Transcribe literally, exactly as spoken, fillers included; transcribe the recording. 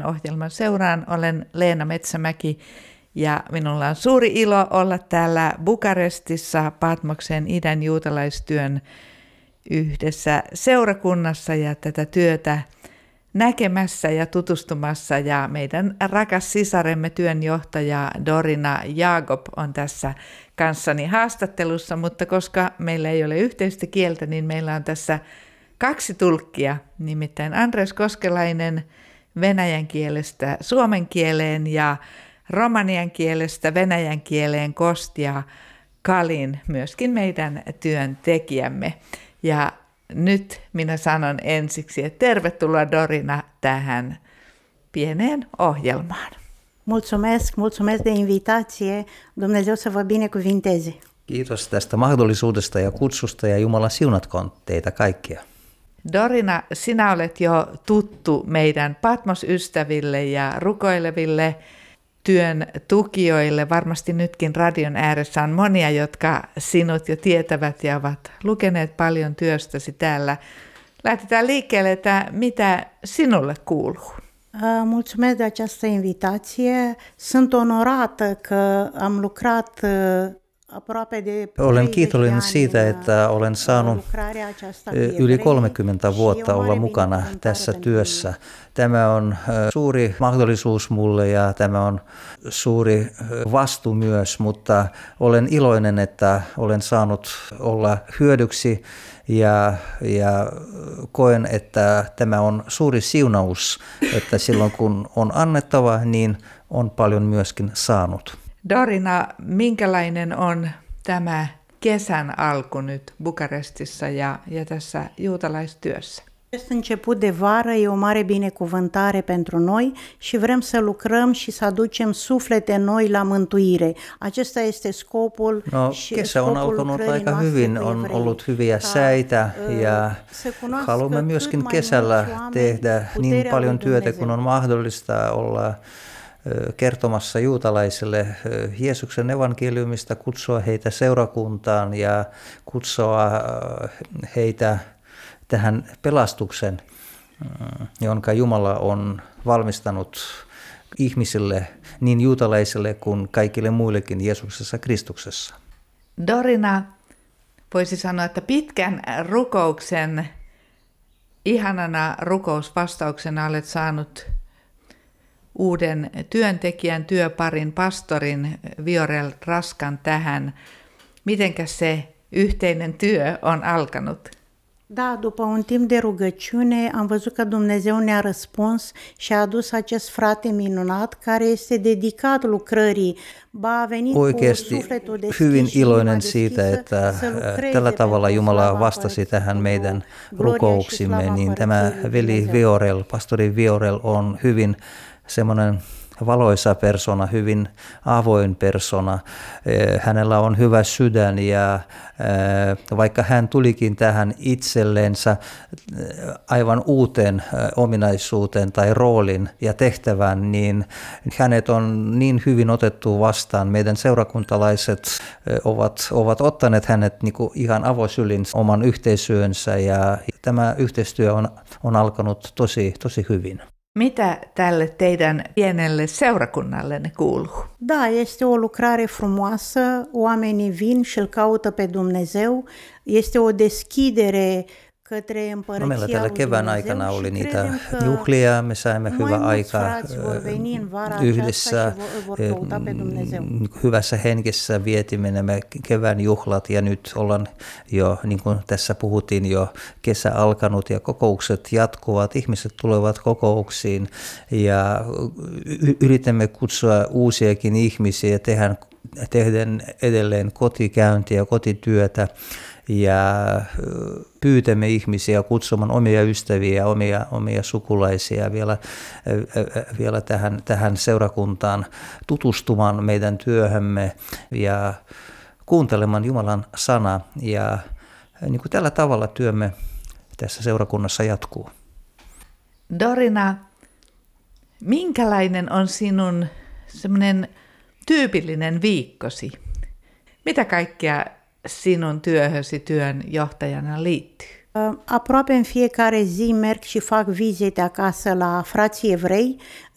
ohjelman seuraan. Olen Leena Metsämäki ja minulla on suuri ilo olla täällä Bukarestissa Patmoksen idän juutalaistyön yhdessä seurakunnassa ja tätä työtä näkemässä ja tutustumassa. Ja meidän rakas sisaremme työnjohtaja Dorina Jagob on tässä kanssani haastattelussa, mutta koska meillä ei ole yhteistä kieltä, niin meillä on tässä kaksi tulkkia, nimittäin Andres Koskelainen venäjän kielestä suomen kieleen ja romanian kielestä venäjän kieleen Kostja Kalin, myöskin meidän työntekijämme. Ja nyt minä sanon ensiksi, että tervetuloa Dorina tähän pieneen ohjelmaan. Mulțumesc, mulțumesc de invitație. Dumnezeu să vă binecuvinteze. Kiitos tästä mahdollisuudesta ja kutsusta ja Jumala siunatkoon teitä kaikkia. Dorina, sinä olet jo tuttu meidän Patmos-ystäville ja rukoileville työn tukijoille. Varmasti nytkin radion ääressä on monia, jotka sinut jo tietävät ja ovat lukeneet paljon työstäsi täällä. Lähdetään liikkeelle, että mitä sinulle kuuluu? Mulțumesc de această invitație. Sunt onorată că am lucrat aproape de Olen kiitollinen siitä, että olen saanut yli kolmekymmentä vuotta olla mukana tässä työssä. Tämä on suuri mahdollisuus mulle ja tämä on suuri vastuu myös, mutta olen iloinen, että olen saanut olla hyödyksi ja, ja koen, että tämä on suuri siunaus, että silloin kun on annettava, niin on paljon myöskin saanut. Dorina, minkälainen on tämä kesän alku nyt Bukarestissa ja, ja tässä juutalaistyössä? Acest început de vară e o mare binecuvântare pentru noi și vrem să lucrăm și să aducem suflete noi la mântuire. Acesta este scopul no, și kesä on alkanut aika hyvin, on ollut hyviä säitä ja haluamme myöskin kesällä tehdä niin paljon työtä kuin on mahdollista olla kertomassa juutalaisille Jeesuksen evankeliumista, kutsua heitä seurakuntaan ja kutsua heitä tähän pelastuksen, jonka Jumala on valmistanut ihmisille, niin juutalaisille kuin kaikille muillekin Jeesuksessa Kristuksessa. Dorina, voisi sanoa, että pitkän rukouksen, ihanana rukousvastauksena olet saanut uuden työntekijän, työparin, pastorin Viorel Raskan tähän. Mitenkäs se yhteinen työ on alkanut? Da, după un timp de rugăciune am văzut că Dumnezeu ne-a răspuns și a adus acest frate minunat care este dedicat lucrării. Ba a venit Oikeasti cu sufletul deschis hyvin și iloinen siitä, että tällä tavalla Jumala vastasi tähän meidän rukouksimme, niin tämä veli Viorel, pastori Viorel on hyvin semmoinen valoisa persona, hyvin avoin persona. Hänellä on hyvä sydän ja vaikka hän tulikin tähän itsellensä aivan uuteen ominaisuuteen tai roolin ja tehtävään, niin hänet on niin hyvin otettu vastaan. Meidän seurakuntalaiset ovat, ovat ottaneet hänet niin kuin ihan avosylin oman yhteisöönsä ja tämä yhteistyö on, on alkanut tosi, tosi hyvin. Mitä tälle teidän pienelle seurakunnallenne kuuluu? Da, este o lucrare frumoasă, oamenii vin și îl caută pe Dumnezeu, este o deschidere către împărăția no, meillä tällä lui kevään Dumnezeu aikana oli și niitä credem că juhlia, me saimme hyvä mai mulți aika frați vor veni în vara yhdessä, aceasta și vor căuta pe Dumnezeu. hyvässä henkessä vietimme nämä kevään juhlat ja nyt ollaan jo, niin kuin tässä puhuttiin jo, kesä alkanut ja kokoukset jatkuvat, ihmiset tulevat kokouksiin ja yritämme kutsua uusiakin ihmisiä, tehdään, tehdään edelleen kotikäyntiä ja kotityötä. Ja pyytämme ihmisiä kutsumaan omia ystäviä, omia, omia sukulaisia vielä, vielä tähän, tähän seurakuntaan tutustumaan meidän työhömme ja kuuntelemaan Jumalan sanaa. Ja niin kuin tällä tavalla työmme tässä seurakunnassa jatkuu. Dorina, minkälainen on sinun semmoinen tyypillinen viikkosi? Mitä kaikkea sinun työhösi työnjohtajana liittyy? Aproape în fiecare zi merg și fac vizite acasă la frații evrei.